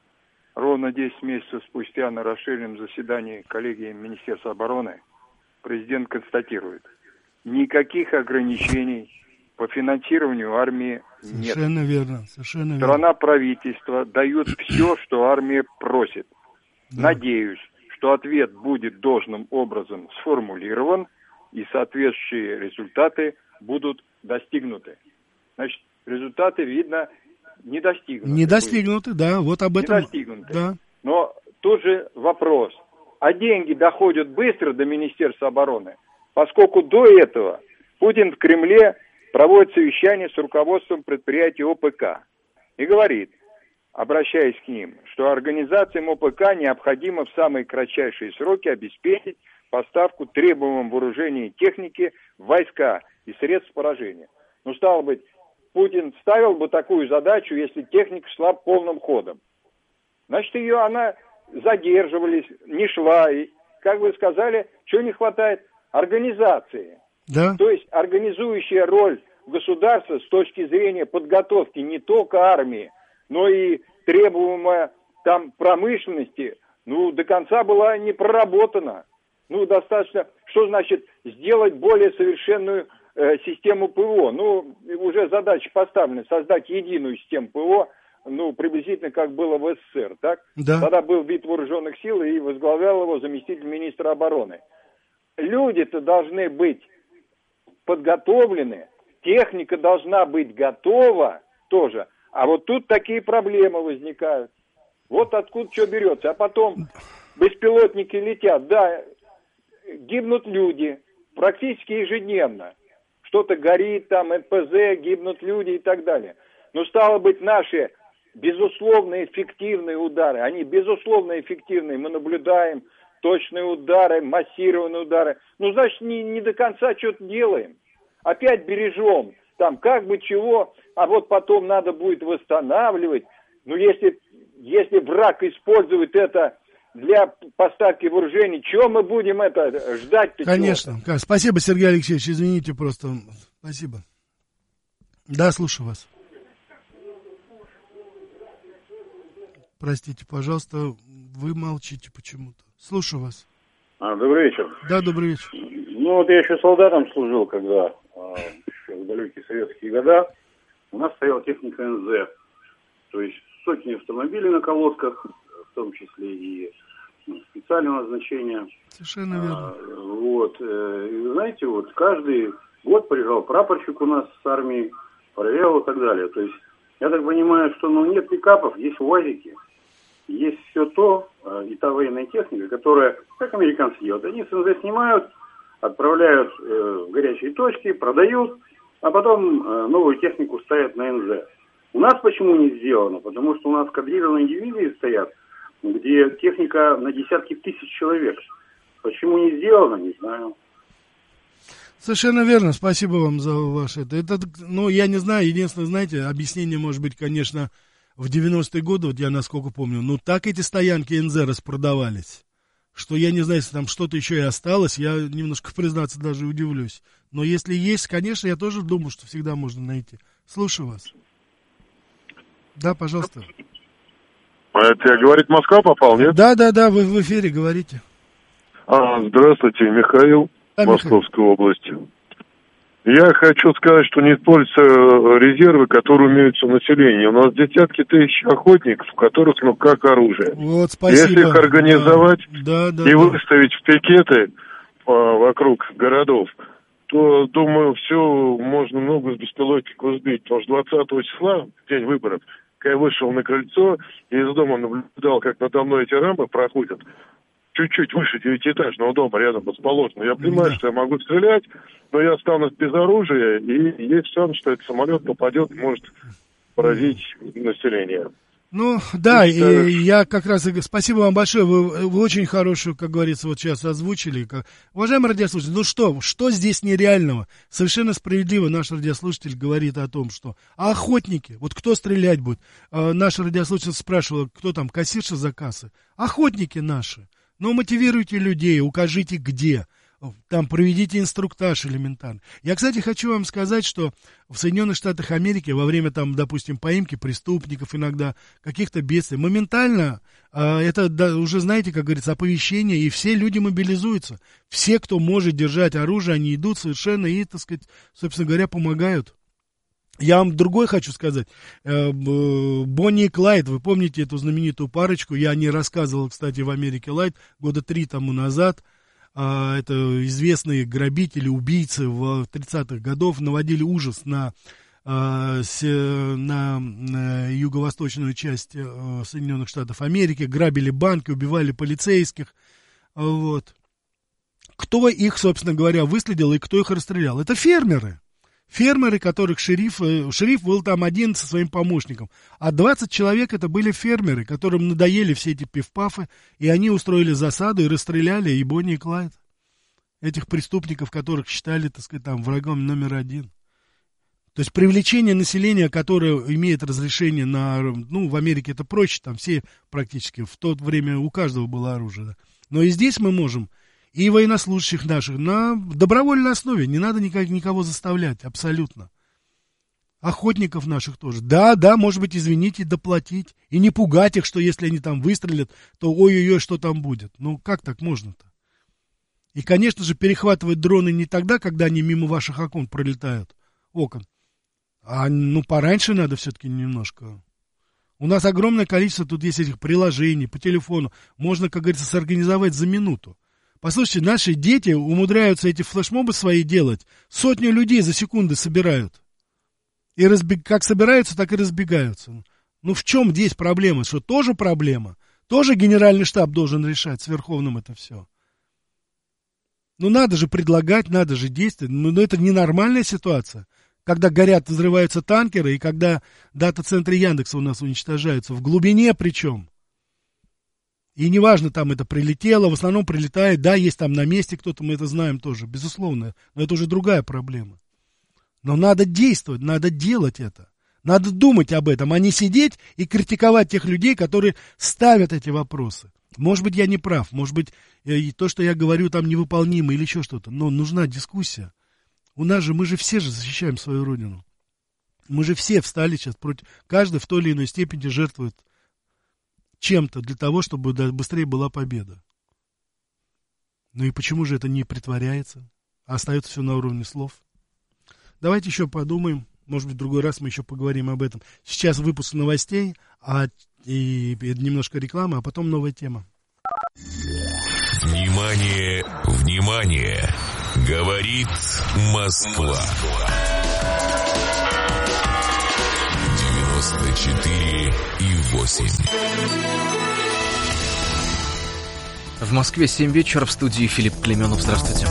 Ровно 10 месяцев спустя на расширенном заседании коллегии Министерства обороны президент констатирует, никаких ограничений по финансированию армии нет. Совершенно верно, совершенно верно. Страна, правительство дают все, что армия просит. Да. Надеюсь, что ответ будет должным образом сформулирован и соответствующие результаты будут достигнуты. Значит, результаты, видно, не достигнуты. Не достигнуты, да, вот об этом. Не достигнуты. Да. Но тут же вопрос, а деньги доходят быстро до Министерства обороны? Поскольку до этого Путин в Кремле проводит совещание с руководством предприятия ОПК и говорит, обращаясь к ним, что организациям ОПК необходимо в самые кратчайшие сроки обеспечить поставку требуемого вооружения и техники в войска и средств поражения. Ну, стало быть, Путин ставил бы такую задачу, если техника шла полным ходом. Значит, она задерживались, не шла. И, как вы сказали, чего не хватает? Организации. Да. То есть организующая роль государства с точки зрения подготовки не только армии, но и требуемая там промышленности, ну, до конца была не проработана. Ну, достаточно, что значит сделать более совершенную систему ПВО. Ну, уже задача поставлена, создать единую систему ПВО, ну, приблизительно как было в СССР, так? Да. Тогда был вид вооруженных сил и возглавлял его заместитель министра обороны. Люди-то должны быть подготовлены, техника должна быть готова тоже, а вот тут такие проблемы возникают. Вот откуда что берется. А потом беспилотники летят, да, гибнут люди практически ежедневно. Что-то горит, там, НПЗ, гибнут люди и так далее. Но, стало быть, наши безусловно эффективные удары, они безусловно эффективные, мы наблюдаем точные удары, массированные удары. Ну, значит, не до конца что-то делаем. Опять бережем, там, как бы чего, а вот потом надо будет восстанавливать. Ну, если враг использует это для поставки вооружений, чего мы будем это ждать-то? Конечно. Чего-то? Спасибо, Сергей Алексеевич, извините просто. Спасибо. Да, слушаю вас. Простите, пожалуйста, вы молчите почему-то. Слушаю вас. Добрый вечер. Да, добрый вечер. Ну, вот я еще солдатом служил, когда еще в далекие советские года. У нас стояла техника НЗ. То есть сотни автомобилей на колодках, в том числе и специального назначения. Совершенно верно. Вот. И, знаете, вот каждый год приезжал прапорщик у нас с армии, проверял и так далее. То есть я так понимаю, что нет пикапов, есть УАЗики, есть все то, и та военная техника, которая, как американцы делают, они с НЗ снимают, отправляют в горячие точки, продают, а потом новую технику ставят на НЗ. У нас почему не сделано? Потому что у нас кадрированные дивизии стоят, где техника на десятки тысяч человек. Почему не сделано, не знаю. Совершенно верно, спасибо вам за ваше это. Ну, я не знаю, единственное, знаете, объяснение может быть, конечно, в 90-е годы, вот я насколько помню, но так эти стоянки НЗ распродавались, что я не знаю, если там что-то еще и осталось, я немножко, признаться, даже удивлюсь. Но если есть, конечно, я тоже думаю, что всегда можно найти. Слушаю вас. Да, пожалуйста. Это говорит, Москва попал, нет? Да, вы в эфире говорите. Здравствуйте, Михаил, Московской области. Я хочу сказать, что не используются резервы, которые имеются у населения. У нас десятки тысяч охотников, у которых в руках оружие. Вот, спасибо. Если их организовать и выставить в пикеты вокруг городов, то, думаю, все, можно много с беспилотников сбить. Потому что 20 числа, день выборов, я вышел на крыльцо и из дома наблюдал, как надо мной эти рампы проходят. Чуть-чуть выше 9-этажного дома, рядом расположено. Я понимаю, что я могу стрелять, но я останусь без оружия, и есть шанс, что этот самолет попадет и может поразить население. Ну, да, и я как раз... Спасибо вам большое, вы очень хорошую, как говорится, вот сейчас озвучили. Уважаемый радиослушатель, ну что здесь нереального? Совершенно справедливо наш радиослушатель говорит о том, что... А охотники? Вот кто стрелять будет? Наш радиослушатель спрашивал, кто там, кассирша за кассы? Охотники наши. Ну, мотивируйте людей, укажите где. Там проведите инструктаж элементарно. Я, кстати, хочу вам сказать, что в Соединенных Штатах Америки во время, там, допустим, поимки преступников иногда, каких-то бедствий, моментально, это уже, знаете, как говорится, оповещение, и все люди мобилизуются. Все, кто может держать оружие, они идут совершенно и, так сказать, собственно говоря, помогают. Я вам другой хочу сказать. Бонни и Клайд, вы помните эту знаменитую парочку? Я не рассказывал, кстати, в Америке Лайт года 3 тому назад. Это известные грабители, убийцы в 30-х годов наводили ужас на юго-восточную часть Соединенных Штатов Америки, грабили банки, убивали полицейских. Вот. Кто их, собственно говоря, выследил и кто их расстрелял? Это фермеры. Фермеры, которых шериф был там один со своим помощником, а 20 человек это были фермеры, которым надоели все эти пиф-пафы, и они устроили засаду и расстреляли и Бонни и Клайд. Этих преступников, которых считали, так сказать, там, врагом номер один. То есть привлечение населения, которое имеет разрешение на... Ну, в Америке это проще, там все практически, в то время у каждого было оружие. Да. Но и здесь мы можем... И военнослужащих наших на добровольной основе. Не надо никого заставлять, абсолютно. Охотников наших тоже. Да, может быть, извините, доплатить. И не пугать их, что если они там выстрелят, то ой-ой-ой, что там будет. Ну, как так можно-то? И, конечно же, перехватывать дроны не тогда, когда они мимо ваших окон пролетают. Окон. А, пораньше надо все-таки немножко. У нас огромное количество тут есть этих приложений по телефону. Можно, как говорится, сорганизовать за минуту. Послушайте, наши дети умудряются эти флешмобы свои делать. Сотни людей за секунды собирают. И как собираются, так и разбегаются. Ну в чем здесь проблема? Что тоже проблема? Тоже генеральный штаб должен решать с Верховным это все. Ну надо же предлагать, надо же действовать. Ну это ненормальная ситуация. Когда горят, взрываются танкеры, и когда дата-центры Яндекса у нас уничтожаются. В глубине причем. И неважно, там это прилетело, в основном прилетает, да, есть там на месте кто-то, мы это знаем тоже, безусловно, но это уже другая проблема. Но надо действовать, надо делать это, надо думать об этом, а не сидеть и критиковать тех людей, которые ставят эти вопросы. Может быть, я не прав, может быть, то, что я говорю, там невыполнимо или еще что-то, но нужна дискуссия. Мы же все же защищаем свою родину. Мы же все встали сейчас против, каждый в той или иной степени жертвует чем-то для того, чтобы быстрее была победа. Ну и почему же это не притворяется, а остается все на уровне слов? Давайте еще подумаем. Может быть, в другой раз мы еще поговорим об этом. Сейчас выпуск новостей, и немножко рекламы, а потом новая тема. Внимание, внимание! Говорит Москва. 94,8. В Москве 7 вечера, в студии Филипп Клеменов. Здравствуйте.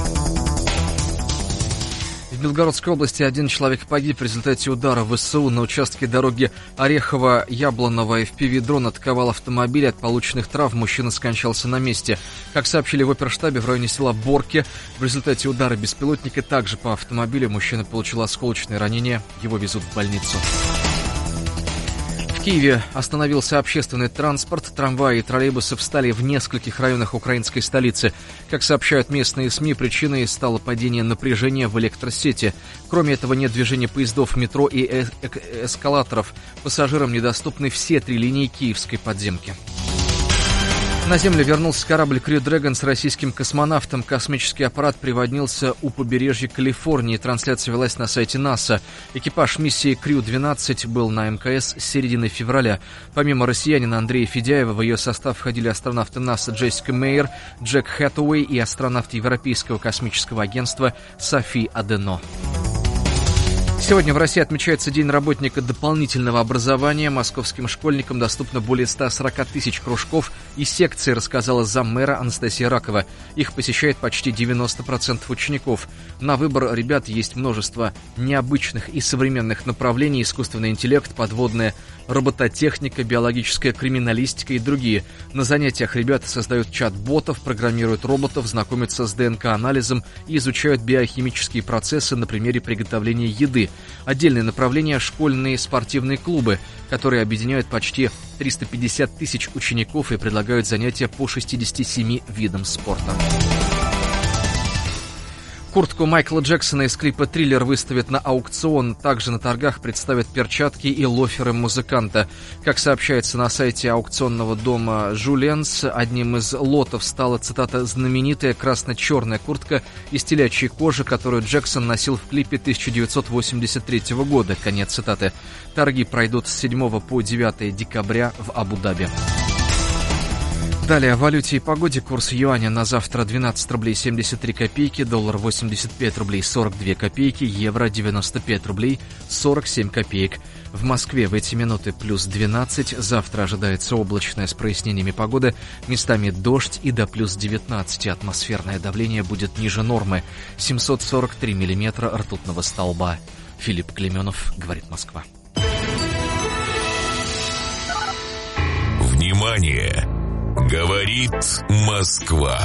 В Белгородской области один человек погиб в результате удара ВСУ на участке дороги Орехово-Яблоново. FPV-дрон атаковал автомобиль. От полученных травм мужчина скончался на месте. Как сообщили в оперштабе, в районе села Борки в результате удара беспилотника также по автомобилю мужчина получил осколочные ранения. Его везут в больницу. В Киеве остановился общественный транспорт. Трамваи и троллейбусы встали в нескольких районах украинской столицы. Как сообщают местные СМИ, причиной стало падение напряжения в электросети. Кроме этого, нет движения поездов, метро и эскалаторов. Пассажирам недоступны все 3 линии киевской подземки. На Землю вернулся корабль Crew Dragon с российским космонавтом. Космический аппарат приводнился у побережья Калифорнии. Трансляция велась на сайте НАСА. Экипаж миссии Crew-12 был на МКС с середины февраля. Помимо россиянина Андрея Федяева, в ее состав входили астронавты НАСА Джессика Мейер, Джек Хэтэуэй и астронавт Европейского космического агентства Софи Адено. Сегодня в России отмечается День работника дополнительного образования. Московским школьникам доступно более 140 тысяч кружков и секций, рассказала заммэра Анастасия Ракова. Их посещает почти 90% учеников. На выбор ребят есть множество необычных и современных направлений: искусственный интеллект, подводная робототехника, биологическая криминалистика и другие. На занятиях ребята создают чат-ботов, программируют роботов, знакомятся с ДНК-анализом и изучают биохимические процессы на примере приготовления еды. Отдельное направление – школьные спортивные клубы, которые объединяют почти 350 тысяч учеников и предлагают занятия по 67 видам спорта. Куртку Майкла Джексона из клипа «Триллер» выставят на аукцион. Также на торгах представят перчатки и лоферы музыканта. Как сообщается на сайте аукционного дома «Жульенс», одним из лотов стала, цитата, «знаменитая красно-черная куртка из телячьей кожи, которую Джексон носил в клипе 1983 года». Конец цитаты. Торги пройдут с 7 по 9 декабря в Абу-Даби. Далее о валюте и погоде. Курс юаня на завтра 12 рублей 73 копейки, доллар 85 рублей 42 копейки, евро 95 рублей 47 копеек. В Москве в эти минуты плюс 12, завтра ожидается облачная с прояснениями погоды, местами дождь и до плюс 19. Атмосферное давление будет ниже нормы, 743 миллиметра ртутного столба. Филипп Клеменов, говорит Москва. Внимание! Говорит Москва.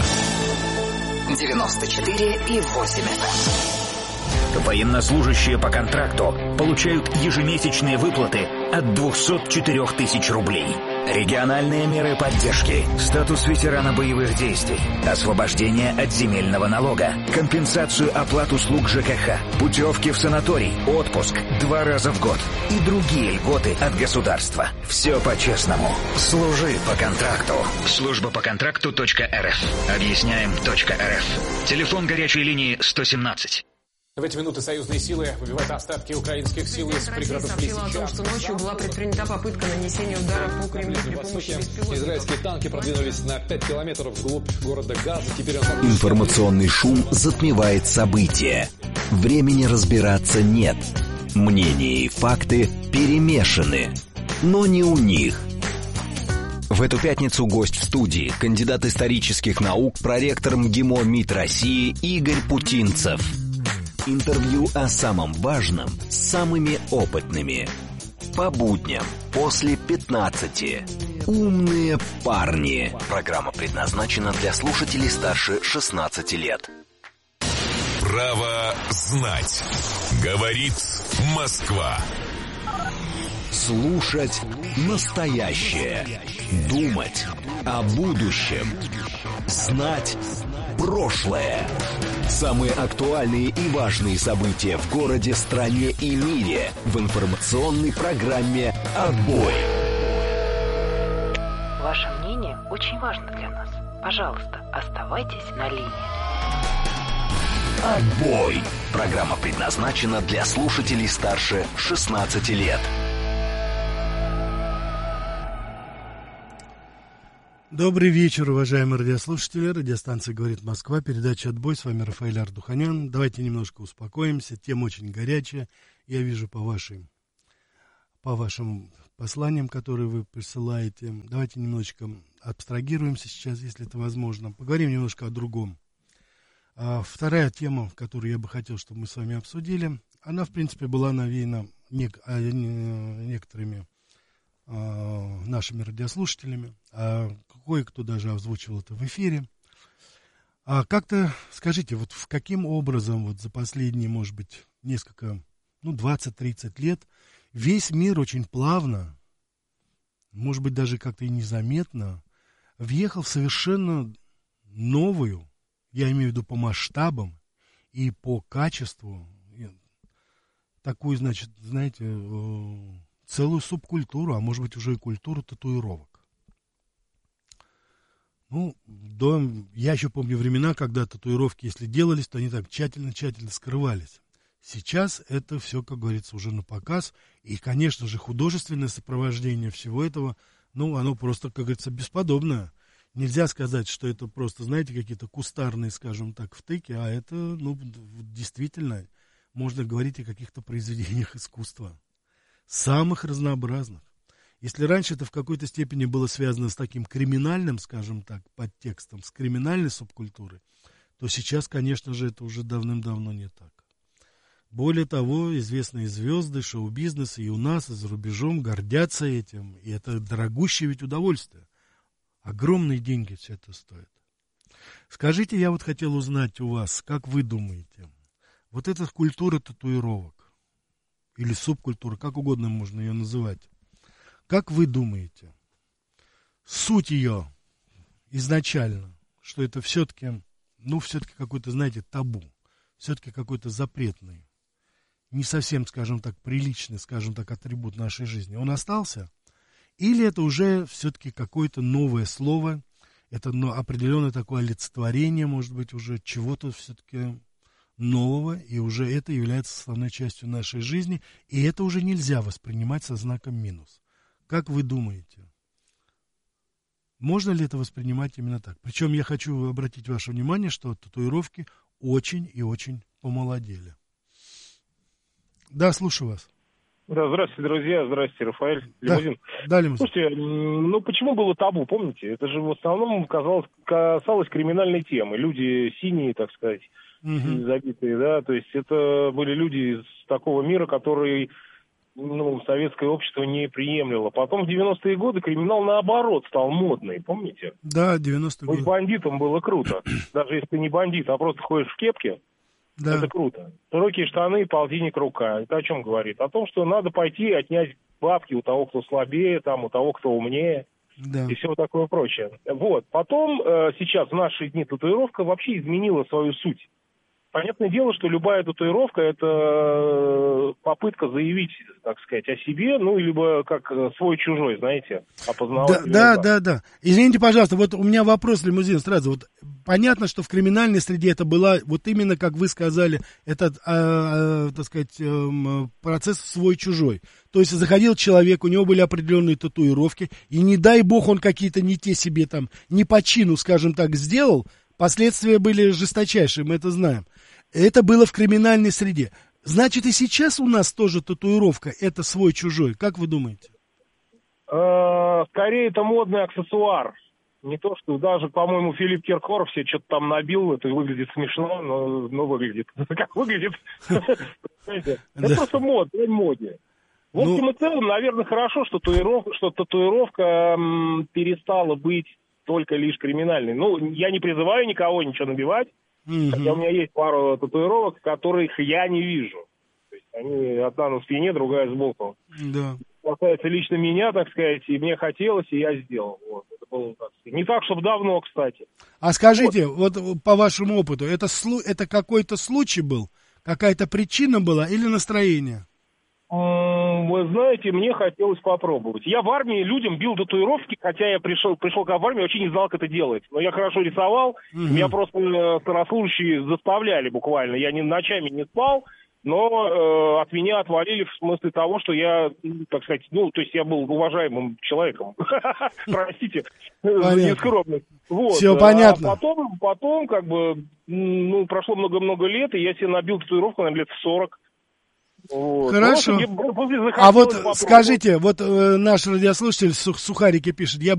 94,8 FM. Военнослужащие по контракту получают ежемесячные выплаты от 204 тысяч рублей. Региональные меры поддержки, статус ветерана боевых действий, освобождение от земельного налога, компенсацию оплат услуг ЖКХ, путевки в санаторий, отпуск 2 раза в год и другие льготы от государства. Все по-честному. Служи по контракту. Служба по контракту.рф. Объясняем.рф. Телефон горячей линии 117. В эти минуты союзные силы выбивают остатки украинских сил из пригородов Лисича. Сообщила о том, что ночью была предпринята попытка нанесения удара по Кремлю при помощи беспилотников. Израильские танки продвинулись на 5 километров вглубь города Газа. Теперь Информационный шум затмевает события. Времени разбираться нет. Мнения и факты перемешаны. Но не у них. В эту пятницу гость в студии, кандидат исторических наук, проректор МГИМО МИД России Игорь Путинцев. Интервью о самом важном с самыми опытными. По будням после 15. Умные парни. Программа предназначена для слушателей старше 16 лет. Право знать. Говорит Москва. Слушать настоящее. Думать о будущем. Знать прошлое. Самые актуальные и важные события в городе, стране и мире в информационной программе «Отбой». Ваше мнение очень важно для нас. Пожалуйста, оставайтесь на линии. Отбой! Программа предназначена для слушателей старше 16 лет. Добрый вечер, уважаемые радиослушатели. Радиостанция «Говорит Москва», передача «Отбой». С вами Рафаэль Ардуханян. Давайте немножко успокоимся. Тема очень горячая. Я вижу по вашим посланиям, которые вы присылаете. Давайте немножечко абстрагируемся сейчас, если это возможно. Поговорим немножко о другом. Вторая тема, которую я бы хотел, чтобы мы с вами обсудили, она, в принципе, была навеяна некоторыми нашими радиослушателями, кое-кто даже озвучивал это в эфире. Как-то скажите, вот каким образом вот за последние, может быть, несколько, 20-30 лет весь мир очень плавно, может быть, даже как-то и незаметно, въехал в совершенно новую, я имею в виду по масштабам и по качеству, такую, значит, знаете, целую субкультуру, а может быть уже и культуру татуировок. Я еще помню времена, когда татуировки, если делались, то они так тщательно скрывались. Сейчас это все, как говорится, уже на показ. И, конечно же, художественное сопровождение всего этого, оно просто, как говорится, бесподобное. Нельзя сказать, что это просто, знаете, какие-то кустарные, скажем так, втыки, а это, действительно, можно говорить о каких-то произведениях искусства. Самых разнообразных. Если раньше это в какой-то степени было связано с таким криминальным, скажем так, подтекстом, с криминальной субкультурой, то сейчас, конечно же, это уже давным-давно не так. Более того, известные звезды шоу-бизнеса и у нас, и за рубежом гордятся этим, и это дорогущее ведь удовольствие. Огромные деньги все это стоит. Скажите, я вот хотел узнать у вас, как вы думаете, вот эта культура татуировок, или субкультура, как угодно можно ее называть. Как вы думаете, суть ее изначально, что это все-таки, все-таки какой-то, знаете, табу, все-таки какой-то запретный, не совсем, скажем так, приличный, скажем так, атрибут нашей жизни, он остался? Или это уже все-таки какое-то новое слово, это определенное такое олицетворение, может быть, уже чего-то все-таки нового, и уже это является основной частью нашей жизни, и это уже нельзя воспринимать со знаком минус. Как вы думаете, можно ли это воспринимать именно так? Причем я хочу обратить ваше внимание, что татуировки очень и очень помолодели. Да, слушаю вас. Да, здравствуйте, друзья, здравствуйте, Рафаэль, Лимузин. Да, Лимузин. Слушайте, почему было табу, помните? Это же в основном касалось криминальной темы. Люди синие, так сказать, забитые, да, то есть это были люди из такого мира, который, советское общество не приемляло. Потом в 90-е годы криминал, наоборот, стал модный, помните? Да, 90-е годы. Быть бандитом было круто. Даже если ты не бандит, а просто ходишь в кепке, да. Это круто. Широкие штаны, полтинник рука. Это о чем говорит? О том, что надо пойти и отнять бабки у того, кто слабее, у того, кто умнее. Да. И все такое прочее. Вот. Потом, сейчас, в наши дни, татуировка вообще изменила свою суть. Понятное дело, что любая татуировка – это попытка заявить, так сказать, о себе, либо как свой-чужой, знаете, опознавать. Да. Извините, пожалуйста, вот у меня вопрос, Лимузин, сразу. Вот понятно, что в криминальной среде это была, вот именно, как вы сказали, этот, так сказать, процесс свой-чужой. То есть заходил человек, у него были определенные татуировки, и не дай бог он какие-то не те себе там, не по чину, скажем так, сделал, последствия были жесточайшие, мы это знаем. Это было в криминальной среде. Значит, и сейчас у нас тоже татуировка – это свой-чужой. Как вы думаете? Скорее, это модный аксессуар. Не то, что даже, по-моему, Филипп Киркоров все что-то там набил, это выглядит смешно, но выглядит. Как выглядит? Это просто моде. В общем и целом, наверное, хорошо, что татуировка перестала быть только лишь криминальной. Я не призываю никого ничего набивать. Хотя у меня есть пару татуировок, которых я не вижу. То есть они одна на спине, другая сбоку. Да. Касается лично меня, так сказать, и мне хотелось, и я сделал. Вот. Это было, так сказать, не так, чтобы давно, кстати. А скажите, вот по вашему опыту, это какой-то случай был? Какая-то причина была или настроение? вы знаете, мне хотелось попробовать. Я в армии людям бил татуировки, хотя я пришел в армию, вообще не знал, как это делать. Но я хорошо рисовал, меня просто старослужащие заставляли буквально. Я ночами не спал, но от меня отвалили в смысле того, что я, так сказать, то есть я был уважаемым человеком. Простите, нескромность. Все понятно. А потом, как бы, прошло много-много лет, и я себе набил татуировку, наверное, лет в 40. Вот. Хорошо. А вот скажите, вот наш радиослушатель Сухарики пишет, я